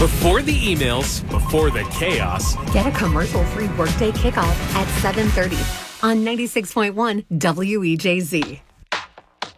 Before the emails, before the chaos. Get a commercial-free workday kickoff at 7:30 on 96.1 WEJZ.